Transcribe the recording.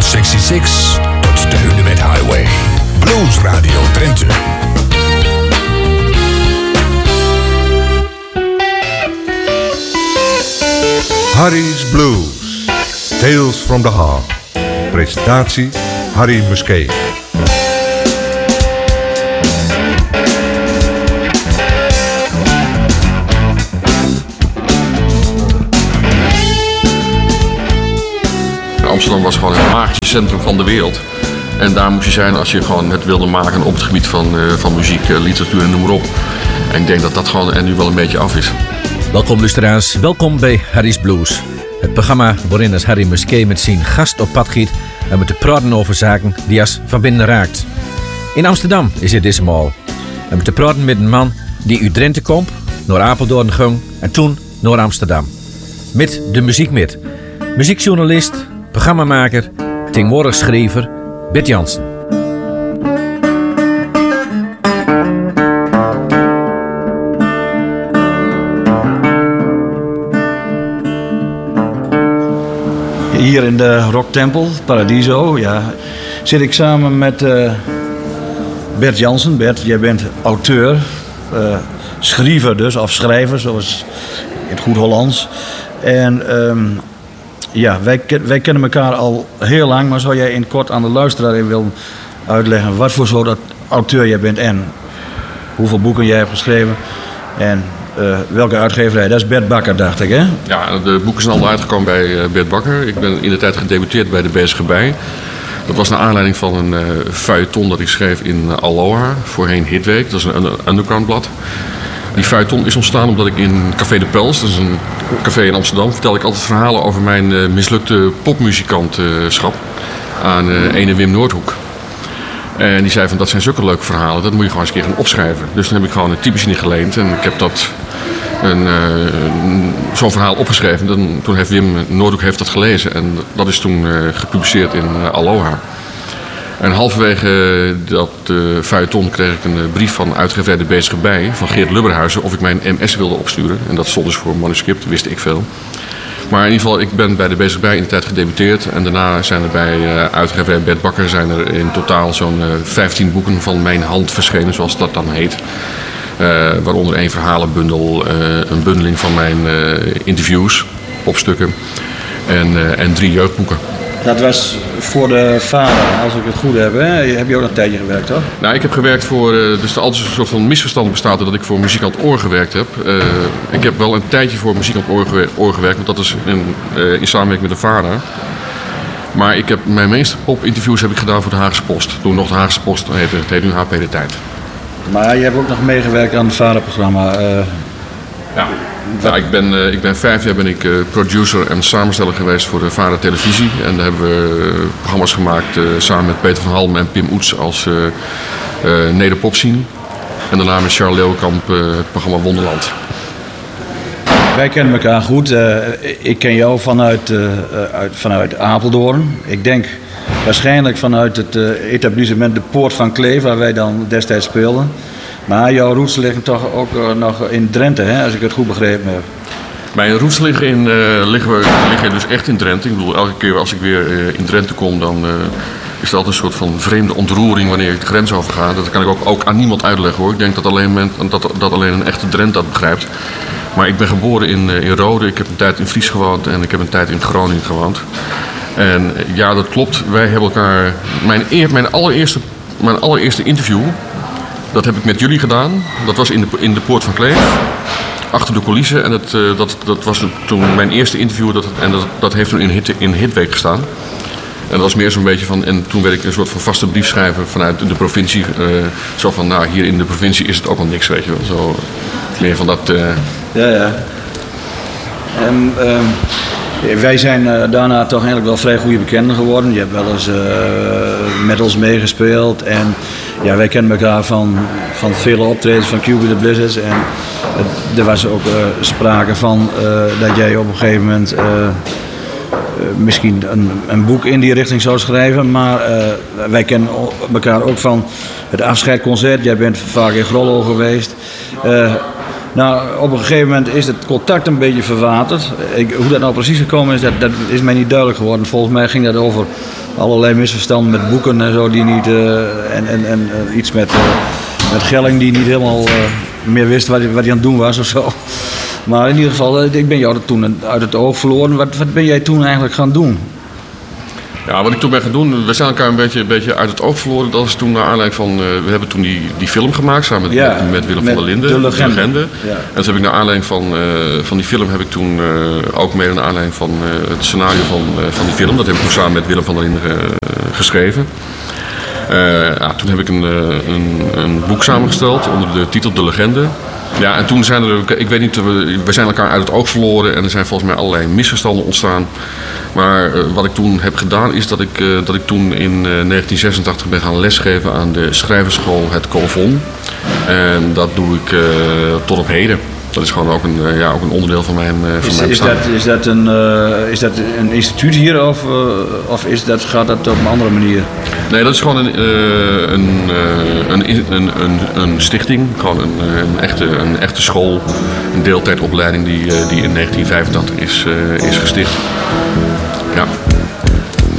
66 tot de Hunebed Highway. Blues Radio Drenthe. Harry's Blues. Tales from the Heart. Presentatie Harry Musquet. Amsterdam was gewoon het magische centrum van de wereld. En daar moest je zijn als je gewoon het wilde maken op het gebied van muziek, literatuur en noem maar op. En ik denk dat dat gewoon er nu wel een beetje af is. Welkom luisteraars, welkom bij Harry's Blues. Het programma waarin als Harry Musquet met zijn gast op pad giet en met te praten over zaken die als van binnen raakt. In Amsterdam is het deze maal. En met te praten met een man die uit Drenthe komt, naar Apeldoorn ging en toen naar Amsterdam. Met de muziek met. Muziekjournalist, programmamaker, tegenwoordig schrijver Bert Jansen. Hier in de Rocktempel, Paradiso, zit ik samen met Bert Jansen. Bert, jij bent auteur, schrijver dus, of schrijver, zoals in het goed Hollands. En wij kennen elkaar al heel lang, maar zou jij in kort aan de luisteraar even willen uitleggen wat voor soort auteur jij bent en hoeveel boeken jij hebt geschreven en welke uitgeverij? Dat is Bert Bakker, dacht ik, hè? Ja, de boeken zijn allemaal uitgekomen bij Bert Bakker. Ik ben in de tijd gedebuteerd bij de Bezige Bij. Dat was naar aanleiding van een feuilleton dat ik schreef in Aloha, voorheen Hitweek. Dat is een undergroundblad. Die feuilleton is ontstaan omdat ik in Café de Pels, dat is een café in Amsterdam, vertelde ik altijd verhalen over mijn mislukte popmuzikantschap aan ene Wim Noordhoek. En die zei van, dat zijn zulke leuke verhalen, dat moet je gewoon eens een keer gaan opschrijven. Dus toen heb ik gewoon een typetje niet geleend en ik heb dat zo'n verhaal opgeschreven. Toen heeft Wim Noordhoek dat gelezen en dat is toen gepubliceerd in Aloha. En halverwege dat feuilleton kreeg ik een brief van uitgeverij De Bezige Bij van Geert Lubberhuizen of ik mijn MS wilde opsturen. En dat stond dus voor manuscript, wist ik veel. Maar in ieder geval, ik ben bij De Bezige Bij in de tijd gedebuteerd. En daarna zijn er bij uitgeverij Bert Bakker zijn er in totaal zo'n 15 boeken van mijn hand verschenen, zoals dat dan heet. Waaronder 1 verhalenbundel, een bundeling van mijn interviews, opstukken en 3 jeugdboeken. Dat was voor de vader, als ik het goed heb, hè? Heb je ook nog een tijdje gewerkt, toch? Nou, ik heb gewerkt voor... dus er altijd een soort van misverstand bestaat dat ik voor Muzikant Oor gewerkt heb. Ik heb wel een tijdje voor Muzikant Oor gewerkt, want dat is in samenwerking met de vader. Maar mijn meeste popinterviews heb ik gedaan voor de Haagse Post. Toen nog de Haagse Post heette, het heet nu HP De Tijd. Maar je hebt ook nog meegewerkt aan het vaderprogramma. Ja. Ja, ik ben 5 jaar producer en samensteller geweest voor de Vara Televisie. En daar hebben we programma's gemaakt samen met Peter van Halm en Pim Oets als Nederpop Scene. En daarna met Charles Leeuwenkamp het programma Wonderland. Wij kennen elkaar goed. Ik ken jou vanuit Apeldoorn. Ik denk waarschijnlijk vanuit het etablissement De Poort van Kleef, waar wij dan destijds speelden. Maar jouw roots liggen toch ook nog in Drenthe, hè, als ik het goed begrepen heb. Mijn roots liggen dus echt in Drenthe. Ik bedoel, elke keer als ik weer in Drenthe kom, dan is er altijd een soort van vreemde ontroering wanneer ik de grens overga. Dat kan ik ook aan niemand uitleggen, hoor. Ik denk dat alleen een echte Drent dat begrijpt. Maar ik ben geboren in Rode. Ik heb een tijd in Fries gewoond en ik heb een tijd in Groningen gewoond. En ja, dat klopt. Wij hebben elkaar... Mijn allereerste interview, dat heb ik met jullie gedaan. Dat was in de Poort van Kleef, achter de coulissen. En dat was toen mijn eerste interview. Dat heeft toen in Hitweek gestaan. En dat was meer zo'n beetje van... En toen werd ik een soort van vaste briefschrijver vanuit de provincie. Zo van, nou, hier in de provincie is het ook al niks, weet je wel. Zo meer van dat... Ja. En wij zijn daarna toch eigenlijk wel vrij goede bekenden geworden. Je hebt wel eens met ons meegespeeld. En ja, wij kennen elkaar van vele optredens van Cupid the Blizzards. En er was ook sprake van dat jij op een gegeven moment misschien een boek in die richting zou schrijven. Maar wij kennen elkaar ook van het afscheidconcert. Jij bent vaak in Grollo geweest. Nou, op een gegeven moment is het contact een beetje verwaterd. Hoe dat nou precies gekomen is, dat is mij niet duidelijk geworden. Volgens mij ging dat over allerlei misverstanden met boeken en zo die niet... en iets met Gelling die niet helemaal meer wist wat hij aan het doen was of zo. Maar in ieder geval, ik ben jou toen uit het oog verloren. Wat ben jij toen eigenlijk gaan doen? Ja, wat ik toen ben gaan doen, we zijn elkaar een beetje uit het oog verloren. Dat is toen naar aanleiding van, we hebben toen die film gemaakt samen met Willem van der Linden. De Legende. Ja. En toen heb ik naar aanleiding van die film heb ik toen ook mede naar aanleiding van het scenario van die film. Dat heb ik toen samen met Willem van der Linden geschreven. Toen heb ik een boek samengesteld onder de titel De Legende. Ja, en toen zijn we zijn elkaar uit het oog verloren en er zijn volgens mij allerlei misverstanden ontstaan. Maar wat ik toen heb gedaan is dat ik toen in 1986 ben gaan lesgeven aan de schrijverschool Het Colofon. En dat doe ik tot op heden. Dat is gewoon ook een onderdeel van mijn bestaan. Is dat een instituut hier of gaat dat op een andere manier? Nee, dat is gewoon een stichting. Gewoon een echte school. Een deeltijdopleiding die in 1985 is gesticht. Ja.